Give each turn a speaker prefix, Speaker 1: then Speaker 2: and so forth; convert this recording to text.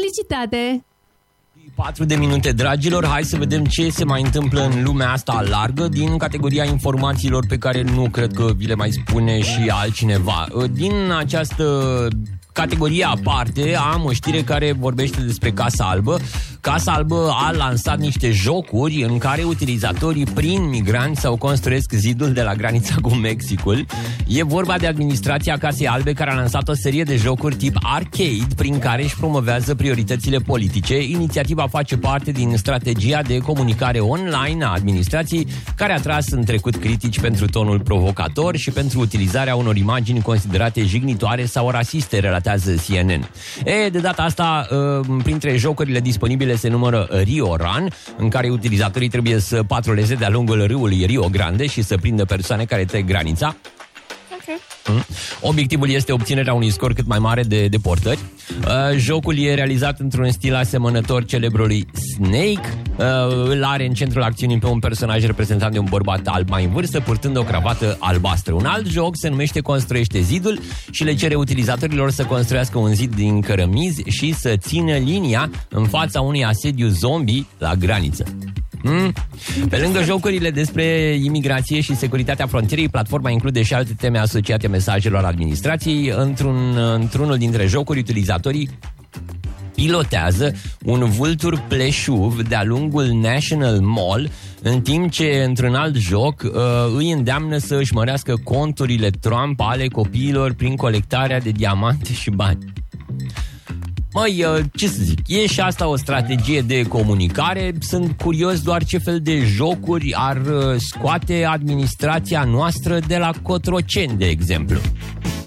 Speaker 1: publicitate.
Speaker 2: 4 de minute, dragilor, hai să vedem ce se mai întâmplă în lumea asta largă din categoria informațiilor pe care nu cred că vi le mai spune și altcineva. Din această categorie aparte am o știre care vorbește despre Casa Albă. Casa Albă a lansat niște jocuri în care utilizatorii prin migranți sau construiesc zidul de la granița cu Mexicul. E vorba de administrația Casei Albe, care a lansat o serie de jocuri tip arcade prin care își promovează prioritățile politice. Inițiativa face parte din strategia de comunicare online a administrației, care a tras în trecut critici pentru tonul provocator și pentru utilizarea unor imagini considerate jignitoare sau rasiste, relatează CNN. De data asta, printre jocurile disponibile se numără Rio Run, în care utilizatorii trebuie să patroleze de-a lungul râului Rio Grande și să prindă persoane care trec granița. Obiectivul este obținerea unui scor cât mai mare de deportări. Jocul e realizat într-un stil asemănător celebrului Snake. Îl are în centrul acțiunii pe un personaj reprezentat de un bărbat alb mai în vârstă, purtând o cravată albastră. Un alt joc se numește Construiește zidul și le cere utilizatorilor să construiască un zid din cărămizi și să țină linia în fața unui asediu zombie la graniță. Pe lângă jocurile despre imigrație și securitatea frontierei, platforma include și alte teme asociate mesajelor administrației. Într-unul dintre jocuri, utilizatorii pilotează un vultur pleșuv de-a lungul National Mall, în timp ce într-un alt joc îi îndeamnă să își mărească conturile Trump ale copiilor prin colectarea de diamante și bani. Măi, ce să zic, e și asta o strategie de comunicare. Sunt curios doar ce fel de jocuri ar scoate administrația noastră de la Cotroceni, de exemplu.